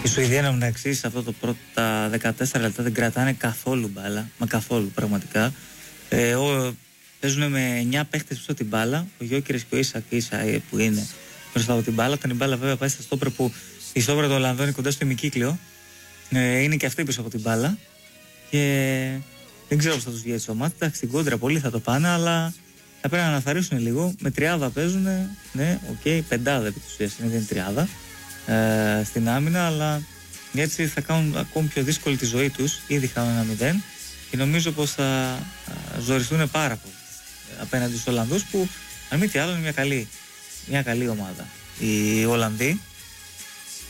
Η Σουηδία να μεταξύ σε αυτό το πρώτα 14 λεπτά δεν κρατάνε καθόλου μπάλα. Μα καθόλου πραγματικά. Παίζουν με 9 παίχτες πίσω την μπάλα. Ο Γιόκερης και ο Ίσακ που είναι μπροστά από την μπάλα. Όταν η μπάλα βέβαια πάει στα στόπερ, που η στόπερ του Ολλανδού είναι κοντά στο ημικύκλιο, είναι και αυτή πίσω από την μπάλα. Και δεν ξέρω πώς θα τους βγει έτσι ο μάτι. Εντάξει, στην κόντρα πολλοί θα το πάνε, αλλά θα πρέπει να αναθαρρύνουν λίγο. Με τριάδα παίζουν. Ναι, πεντάδα επί της ουσίας είναι, δεν είναι τριάδα στην άμυνα, αλλά έτσι θα κάνουν ακόμη πιο δύσκολη τη ζωή τους. Ήδη είχαν 1-0 και νομίζω πως θα ζοριστούν πάρα πολύ απέναντι στους Ολλανδούς, που αν μη τι άλλο είναι μια καλή ομάδα. Οι Ολλανδοί